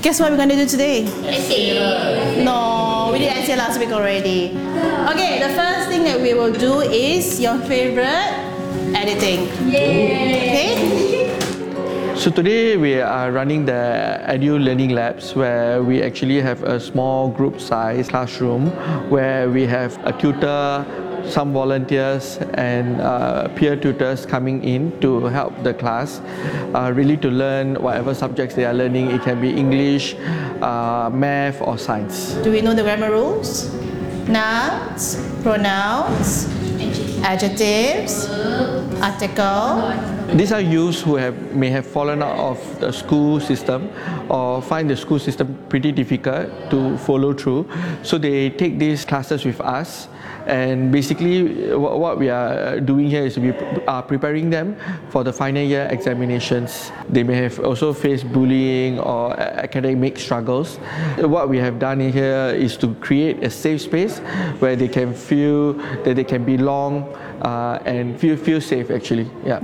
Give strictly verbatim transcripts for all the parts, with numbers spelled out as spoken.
Guess what we're going to do today? Essay. No, we did essay last week already. Okay, the first thing that we will do is your favorite editing. Yay! Okay? So today we are running the Edu Learning Labs, where we actually have a small group size classroom where we have a tutor, some volunteers and uh, peer tutors coming in to help the class uh, really to learn whatever subjects they are learning. It can be English, uh, math or science. Do we know the grammar rules? Nouns, pronouns, adjectives, article. These are youths who have, may have fallen out of the school system or find the school system pretty difficult to follow through. So they take these classes with us, and basically what we are doing here is we are preparing them for the final year examinations. They may have also faced bullying or academic struggles. What we have done here is to create a safe space where they can feel that they can belong uh, and feel, feel safe actually. Yeah.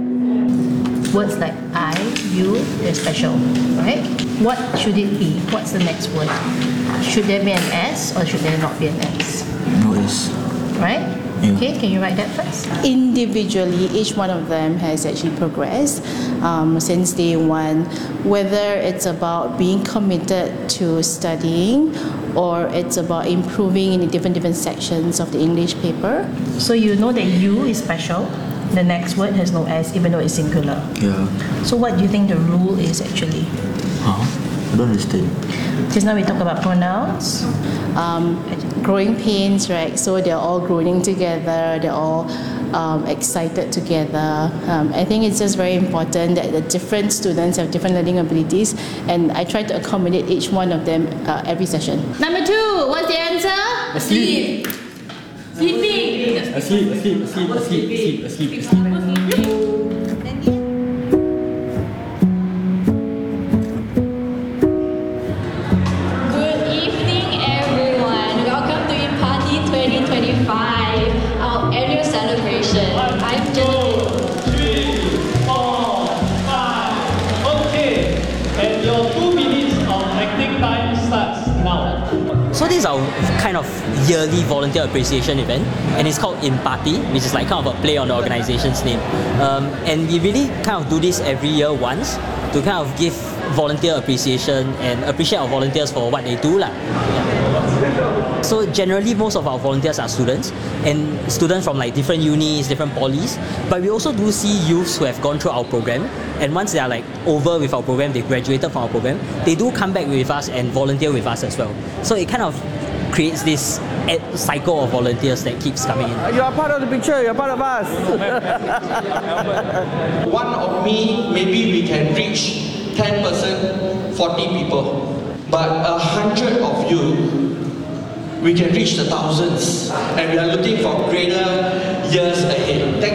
Words like I, you, they're special, right? What should it be? What's the next word? Should there be an S or should there not be an S? No S. Right? Yeah. Okay, can you write that first? Individually, each one of them has actually progressed um, since day one, whether it's about being committed to studying or it's about improving in the different different sections of the English paper. So you know that you is special. The next word has no S, even though it's singular. Yeah. So what do you think the rule is actually? Huh? I don't understand. Just now we talk about pronouns. Um, growing pains, right? So they're all growing together, they're all um, excited together. Um, I think it's just very important that the different students have different learning abilities, and I try to accommodate each one of them uh, every session. Number two, what's the answer? Asleep. Sleeping. Asleep, asleep, asleep, asleep, asleep, asleep, asleep. Good evening, everyone. Welcome to IMPATI twenty twenty-five, our annual celebration. I'm Jennifer. Three, four, five. Okay, and your two minutes of acting time starts now. So this is our kind of yearly volunteer appreciation event, and it's called IMPATI, which is like kind of a play on the organization's name. Um, and we really kind of do this every year once to kind of give volunteer appreciation and appreciate our volunteers for what they do lah. Yeah. So generally most of our volunteers are students, and students from like different unis, different polys, but we also do see youths who have gone through our program, and once they are like over with our program, they graduated from our program, they do come back with us and volunteer with us as well. So it kind of creates this cycle of volunteers that keeps coming in. You are part of the picture, you are part of us. One of me, maybe we can reach ten percent, forty people. But a hundred of you, we can reach the thousands. And we are looking for greater years ahead. Thank